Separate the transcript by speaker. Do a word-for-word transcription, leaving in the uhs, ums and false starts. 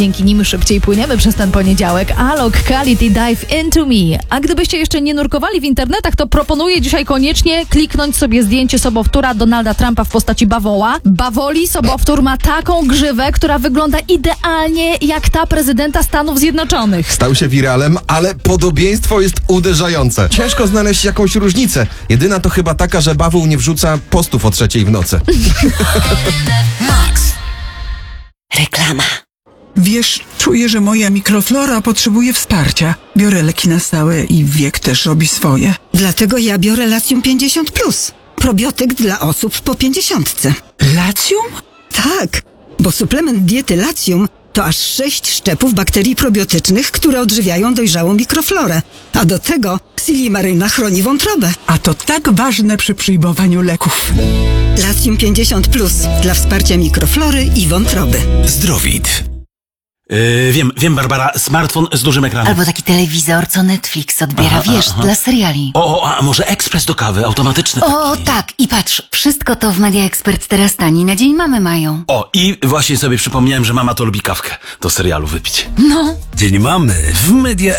Speaker 1: Dzięki nim szybciej płyniemy przez ten poniedziałek. Alok, Khalid i Dive Into Me. A gdybyście jeszcze nie nurkowali w internetach, to proponuję dzisiaj koniecznie kliknąć sobie zdjęcie sobowtóra Donalda Trumpa w postaci bawoła. Bawoli sobowtór ma taką grzywę, która wygląda idealnie jak ta prezydenta Stanów Zjednoczonych.
Speaker 2: Stał się wiralem, ale podobieństwo jest uderzające. Ciężko znaleźć jakąś różnicę. Jedyna to chyba taka, że bawoł nie wrzuca postów o trzeciej w nocy.
Speaker 3: Max. Reklama.
Speaker 4: Wiesz, czuję, że moja mikroflora potrzebuje wsparcia. Biorę leki na stałe i wiek też robi swoje.
Speaker 5: Dlatego ja biorę Latium pięćdziesiąt plus. Probiotyk dla osób po pięćdziesiątce.
Speaker 4: Latium?
Speaker 5: Tak, bo suplement diety Latium to aż sześć szczepów bakterii probiotycznych, które odżywiają dojrzałą mikroflorę. A do tego Silimaryna chroni wątrobę.
Speaker 4: A to tak ważne przy przyjmowaniu leków.
Speaker 5: Latium pięćdziesiąt plus dla wsparcia mikroflory i wątroby.
Speaker 6: Zdrowit. Yy, wiem, wiem, Barbara, smartfon z dużym ekranem.
Speaker 3: Albo taki telewizor, co Netflix odbiera, aha, wiesz, aha. dla seriali.
Speaker 6: O, a może ekspres do kawy, automatyczny
Speaker 3: O,
Speaker 6: taki.
Speaker 3: tak, i patrz, wszystko to w Media Expert teraz tani, na dzień mamy mają.
Speaker 6: O, i właśnie sobie przypomniałem, że mama to lubi kawkę do serialu wypić.
Speaker 3: No.
Speaker 7: Dzień mamy w Media